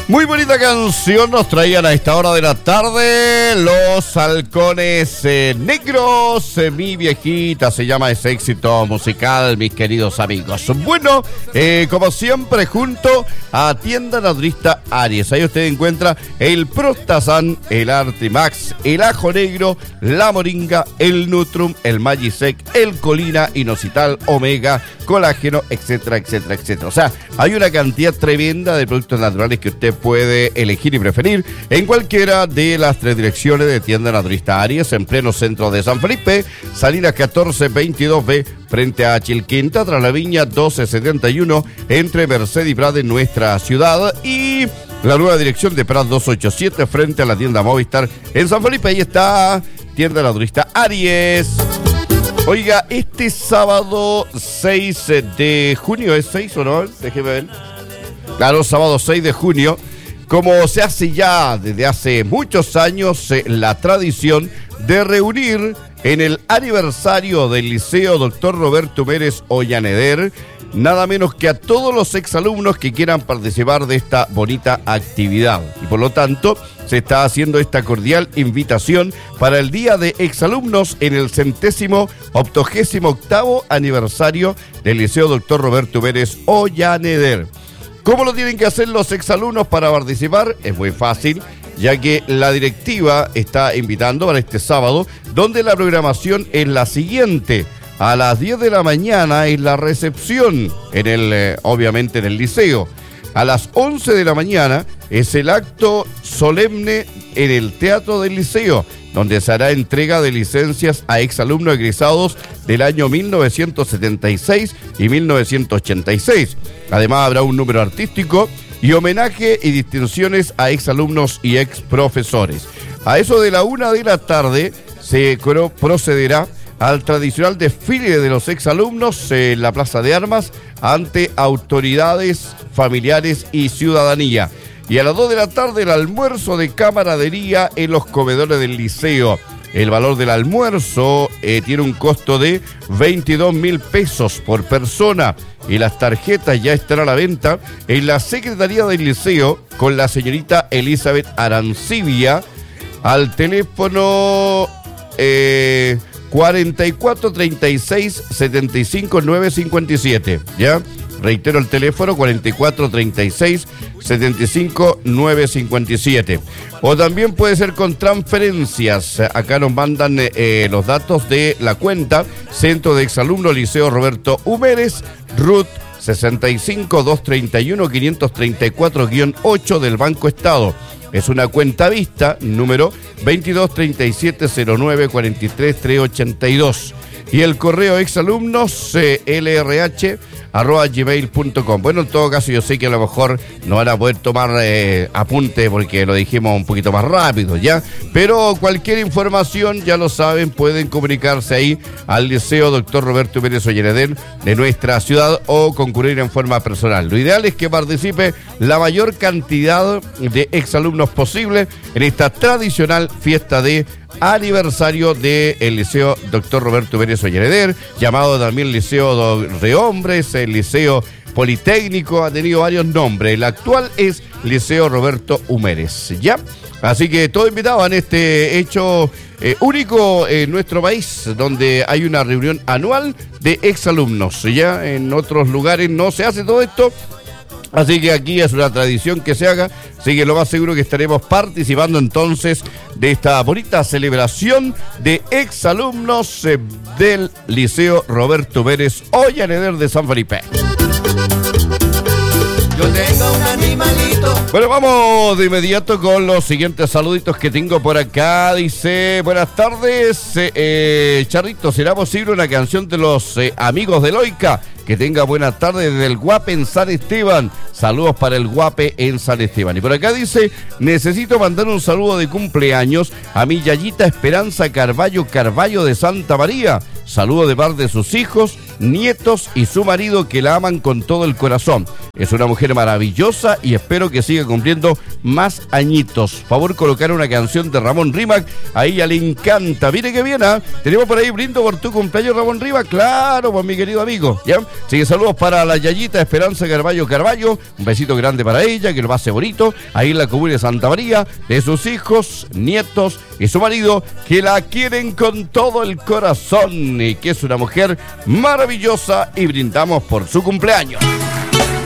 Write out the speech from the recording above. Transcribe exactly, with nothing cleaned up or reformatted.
Muy bonita canción nos traían a esta hora de la tarde los Halcones eh, Negros. Eh, mi viejita se llama ese éxito musical, mis queridos amigos. Bueno, eh, como siempre, junto a Tienda Naturista Aries. Ahí usted encuentra el Prostasan, el Artimax, el Ajo Negro, la Moringa, el Nutrum, el Magisec, el Colina, Inositol, Omega, Colágeno, etcétera, etcétera, etcétera. O sea, hay una cantidad tremenda de productos naturales que usted puede elegir y preferir en cualquiera de las tres direcciones de Tienda Naturista Aries, en pleno centro de San Felipe, Salinas catorce veintidós B, frente a Chilquinta, tras la Viña doce setenta y uno, entre Merced y Prat en nuestra ciudad, y la nueva dirección de Prat doscientos ochenta y siete, frente a la tienda Movistar en San Felipe. Ahí está Tienda Naturista Aries. Oiga, este sábado seis de junio, ¿es seis o no? Déjeme ver. Claro, sábado seis de junio, como se hace ya desde hace muchos años, eh, la tradición de reunir en el aniversario del Liceo Doctor Roberto Mérez Ollaneder, nada menos que a todos los exalumnos que quieran participar de esta bonita actividad. Y por lo tanto, se está haciendo esta cordial invitación para el Día de Exalumnos en el centésimo octogésimo octavo aniversario del Liceo Doctor Roberto Mérez Ollaneder. ¿Cómo lo tienen que hacer los exalumnos para participar? Es muy fácil, ya que la directiva está invitando para este sábado, donde la programación es la siguiente. A las diez de la mañana es la recepción, en el, eh, obviamente en el liceo. A las once de la mañana es el acto solemne en el Teatro del Liceo, donde se hará entrega de licencias a exalumnos egresados del año mil novecientos setenta y seis y mil novecientos ochenta y seis. Además habrá un número artístico y homenaje y distinciones a exalumnos y exprofesores. A eso de la una de la tarde se procederá al tradicional desfile de los exalumnos en la Plaza de Armas ante autoridades, familiares y ciudadanía. Y a las dos de la tarde el almuerzo de camaradería en los comedores del liceo. El valor del almuerzo eh, tiene un costo de veintidós mil pesos por persona y las tarjetas ya están a la venta en la Secretaría del Liceo con la señorita Elizabeth Arancibia al teléfono eh, cuarenta y cuatro treinta y seis setenta y cinco nueve cincuenta y siete, ¿ya? Reitero el teléfono cuarenta y cuatro treinta y seis setenta y cinco nueve cincuenta y siete. O también puede ser con transferencias. Acá nos mandan eh, los datos de la cuenta Centro de Exalumnos Liceo Roberto Humérez, R U T sesenta y cinco doscientos treinta y uno quinientos treinta y cuatro guión ocho del Banco Estado. Es una cuenta vista, número veintidós treinta y siete cero nueve cuarenta y tres trescientos ochenta y dos. Y el correo exalumnos eh, lrh arroba gmail punto com. Bueno, en todo caso yo sé que a lo mejor no van a poder tomar eh, apunte porque lo dijimos un poquito más rápido, ¿ya? Pero cualquier información, ya lo saben, pueden comunicarse ahí al Liceo Doctor Roberto Mérez Ollaneder de nuestra ciudad o concurrir en forma personal. Lo ideal es que participe la mayor cantidad de exalumnos posible en esta tradicional fiesta de aniversario del Liceo Doctor Roberto Mérez Ollaneder, llamado también Liceo de Hombres, el Liceo Politécnico, ha tenido varios nombres. El actual es Liceo Roberto Humérez, ¿ya? Así que todos invitados en este hecho eh, único en nuestro país, donde hay una reunión anual de exalumnos. Ya en otros lugares no se hace todo esto. Así que aquí es una tradición que se haga, así que lo más seguro que estaremos participando entonces de esta bonita celebración de exalumnos eh, del Liceo Roberto Mérez Ollaneder de San Felipe. Yo tengo un animalito. Bueno, vamos de inmediato con los siguientes saluditos que tengo por acá. Dice, buenas tardes, eh, eh, Charrito, ¿será posible una canción de los eh, amigos de Loica? Que tenga buena tarde desde el Guape en San Esteban. Saludos para el Guape en San Esteban. Y por acá dice, necesito mandar un saludo de cumpleaños a mi Yayita Esperanza Carballo Carballo de Santa María. Saludo de parte de sus hijos, nietos y su marido que la aman con todo el corazón. Es una mujer maravillosa y espero que siga cumpliendo más añitos. Favor colocar una canción de Ramón Rimac, a ella le encanta. Mire que bien, ¿eh? Tenemos por ahí brindo por tu cumpleaños, Ramón Rimac. Claro, pues mi querido amigo, ¿ya? Así que saludos para la Yayita Esperanza Carballo Carballo, un besito grande para ella, que lo pase bonito, ahí en la comuna de Santa María, de sus hijos, nietos y su marido, que la quieren con todo el corazón y que es una mujer maravillosa, y brindamos por su cumpleaños.